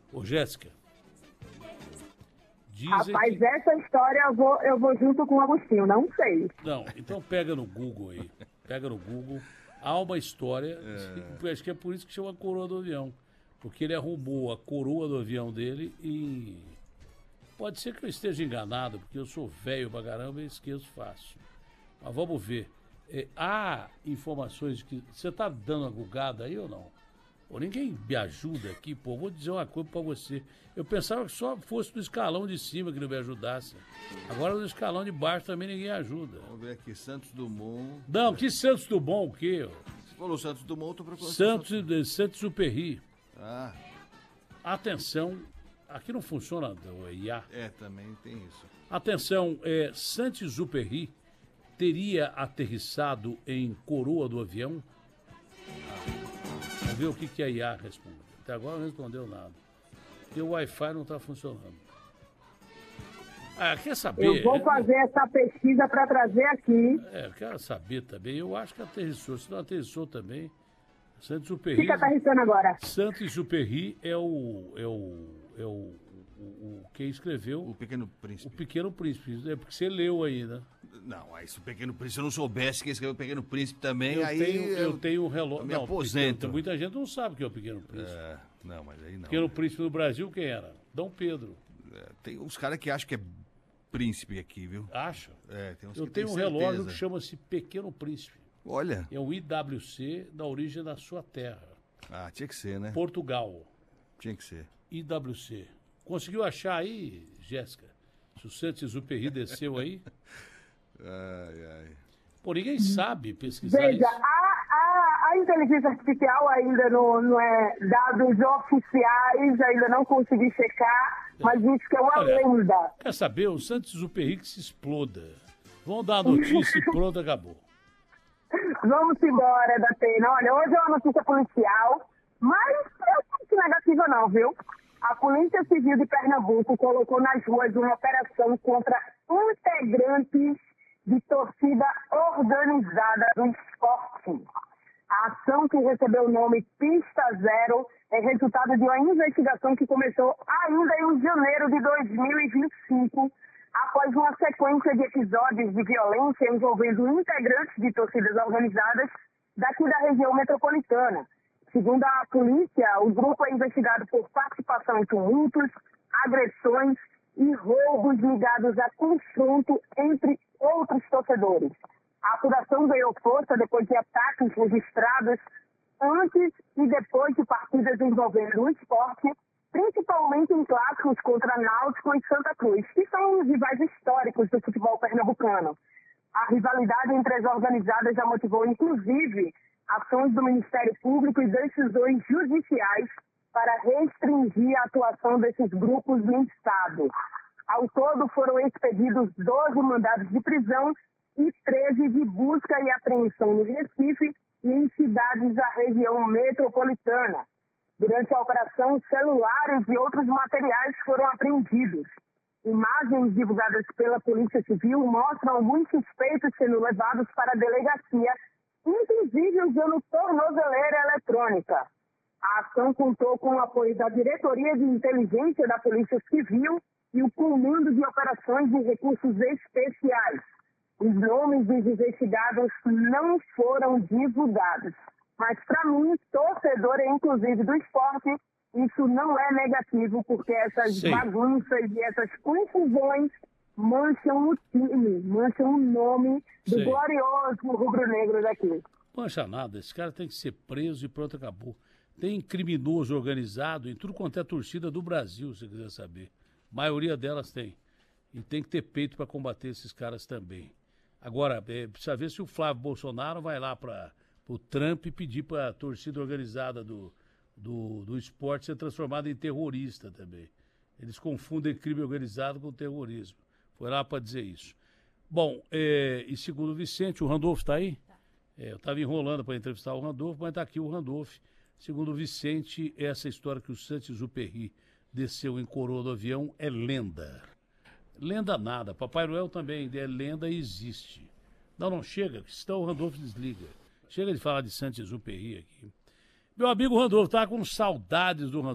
Ô, Jéssica. Rapaz, essa história eu vou junto com o Agostinho, não sei. Não, então pega no Google aí. Pega no Google. Há uma história, acho que é por isso que chama Coroa do Avião. Porque ele arrumou a coroa do avião dele e... Pode ser que eu esteja enganado, porque eu sou velho pra caramba e esqueço fácil. Mas vamos ver. Há informações que... Você tá dando uma gugada aí ou não? Pô, ninguém me ajuda aqui, pô. Vou dizer uma coisa pra você. Eu pensava que só fosse do escalão de cima que não me ajudasse. Agora do escalão de baixo também ninguém ajuda. Vamos ver aqui, Santos Dumont. Não, que Santos Dumont, o quê? Você falou Santos Dumont, eu tô procurando. Santos Superri. Ah. Atenção, aqui não funciona o IA. Também tem isso. Atenção, Santos Superri teria aterrissado em coroa do avião? Vamos ver o que a IA responde. Até agora não respondeu nada. Porque o Wi-Fi não está funcionando. Quer saber? Eu vou fazer essa pesquisa para trazer aqui. Eu quero saber também. Eu acho que aterrissou. Se não aterrissou também, Santos Superri. Fica aterrissando agora. Santos Superri é o quem escreveu... O Pequeno Príncipe. O Pequeno Príncipe. É porque você leu aí, né? Não, aí se o Pequeno Príncipe, se eu não soubesse quem escreveu o Pequeno Príncipe também, eu tenho um relógio. Me aposento. Muita gente não sabe quem é o Pequeno Príncipe. Não, mas aí não. Pequeno Príncipe no Brasil, quem era? Dom Pedro. Tem uns caras que acham que é príncipe aqui, viu? Acha? Tem uns eu que tenho um relógio que chama-se Pequeno Príncipe. Olha. É um IWC da origem da sua terra. Tinha que ser, né? Portugal. Tinha que ser. IWC. Conseguiu achar aí, Jéssica? Se o Santos Superri desceu aí? Pô, ninguém sabe pesquisar Veja, isso. a inteligência artificial ainda não é dados oficiais, ainda não consegui checar, mas isso que é uma lenda. Quer saber? O Santos Superri que se exploda. Vamos dar a notícia e pronto, acabou. Vamos embora, Datena. Olha, hoje é uma notícia policial, mas eu não sou negativa não, viu? A Polícia Civil de Pernambuco colocou nas ruas uma operação contra integrantes de torcida organizada do esporte. A ação, que recebeu o nome Pista Zero, é resultado de uma investigação que começou ainda em janeiro de 2025, após uma sequência de episódios de violência envolvendo integrantes de torcidas organizadas daqui da região metropolitana. Segundo a polícia, o grupo é investigado por participação em tumultos, agressões e roubos ligados a confronto entre outros torcedores. A apuração ganhou força depois de ataques registrados antes e depois de partidas envolvendo o esporte, principalmente em clássicos contra Náutico e Santa Cruz, que são os rivais históricos do futebol pernambucano. A rivalidade entre as organizadas já motivou, inclusive, ações do Ministério Público e decisões judiciais para restringir a atuação desses grupos no Estado. Ao todo, foram expedidos 12 mandados de prisão e 13 de busca e apreensão no Recife e em cidades da região metropolitana. Durante a operação, celulares e outros materiais foram apreendidos. Imagens divulgadas pela Polícia Civil mostram alguns suspeitos sendo levados para a delegacia, inclusive usando tornozeleira eletrônica. A ação contou com o apoio da Diretoria de Inteligência da Polícia Civil e o Comando de Operações de Recursos Especiais. Os nomes dos investigados não foram divulgados. Mas, para mim, torcedor, inclusive do esporte, isso não é negativo, porque essas bagunças e essas confusões mancham o time, mancham o nome do glorioso rubro-negro daqui. Mancha nada, esse cara tem que ser preso e pronto, acabou. Tem criminoso organizado em tudo quanto é torcida do Brasil, se você quiser saber. A maioria delas tem. E tem que ter peito para combater esses caras também. Agora, precisa ver se o Flávio Bolsonaro vai lá para o Trump e pedir para a torcida organizada do esporte ser transformada em terrorista também. Eles confundem crime organizado com terrorismo. Foi lá para dizer isso. Bom, e segundo o Vicente, o Randolfo está aí? Tá. Eu estava enrolando para entrevistar o Randolfo, mas está aqui o Randolfo. Segundo o Vicente, essa história que o Santos Superri desceu em coroa do avião é lenda. Lenda nada. Papai Noel também é lenda e existe. Não chega, senão o Randolfo desliga. Chega de falar de Santos Superri aqui. Meu amigo Randolfo, tá com saudades do Randolfo.